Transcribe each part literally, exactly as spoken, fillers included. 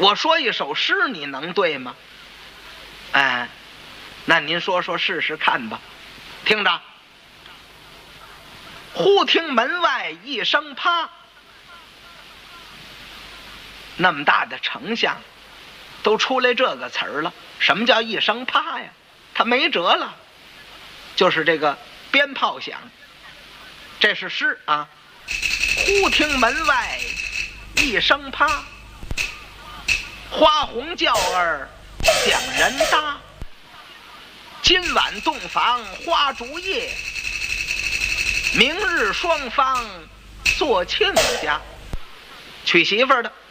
我说一首诗，你能对吗？哎，那您说说试试看吧。听着，忽听门外一声啪，那么大的丞相都出来这个词儿了，什么叫一声啪呀？他没辙了，就是这个鞭炮响，这是诗啊。忽听门外一声啪，花红轿儿响人搭，今晚洞房花烛夜，明日双方做亲家。娶媳妇儿的，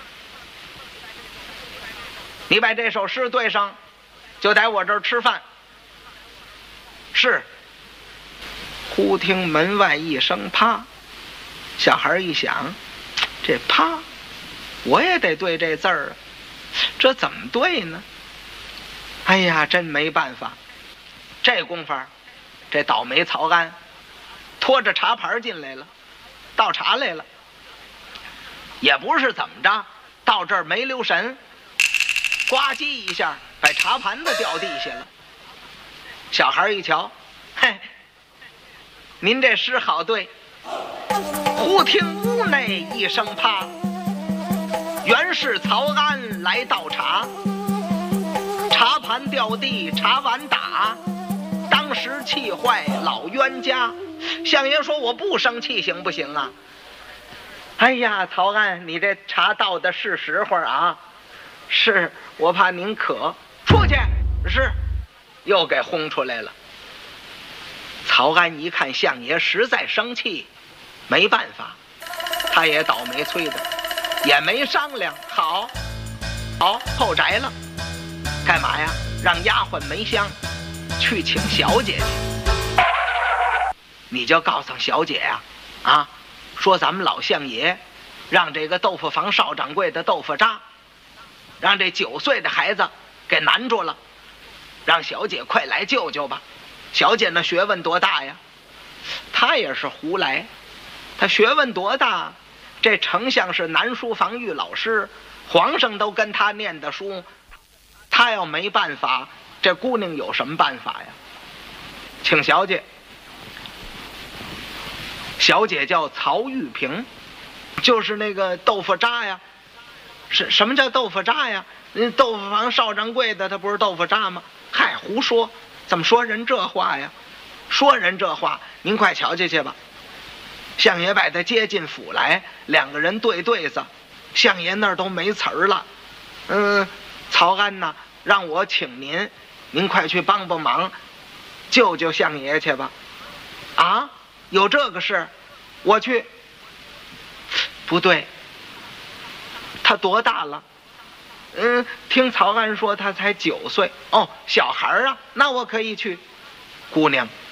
你把这首诗对上，就在我这儿吃饭。是，忽听门外一声啪，小孩一想，这啪我也得对这字儿啊，这怎么对呢？哎呀，真没办法。这功夫，这倒霉曹安拖着茶盘进来了，倒茶来了，也不是怎么着，到这儿没留神，呱唧一下把茶盘子掉地下了。小孩一瞧，嘿，您这诗好对。忽听屋内一声啪，原是曹安来倒茶，茶盘掉地茶碗打，当时气坏老冤家。相爷说我不生气行不行啊？哎呀，曹安，你这茶倒的是时候啊，是我怕您渴，出去。是，又给轰出来了。曹安一看相爷实在生气，没办法，他也倒霉催的，也没商量，好，好后宅了，干嘛呀？让丫鬟梅香去请小姐去。你就告诉小姐呀、啊，啊，说咱们老相爷让这个豆腐房少掌柜的豆腐渣，让这九岁的孩子给难住了，让小姐快来救救吧。小姐那学问多大呀？她也是胡来，她学问多大？这丞相是南书房御老师，皇上都跟他念的书，他要没办法，这姑娘有什么办法呀？请小姐，小姐叫曹玉萍，就是那个豆腐渣呀。是什么叫豆腐渣呀？那豆腐房少掌柜的他不是豆腐渣吗？嗨，胡说！怎么说人这话呀？说人这话，您快瞧去去吧。相爷把他接进府来，两个人对对子，相爷那儿都没词儿了。嗯，曹安呐，让我请您，您快去帮帮忙，救救相爷去吧。啊，有这个事？我去。不对，他多大了？嗯，听曹安说他才九岁。哦，小孩啊，那我可以去。姑娘，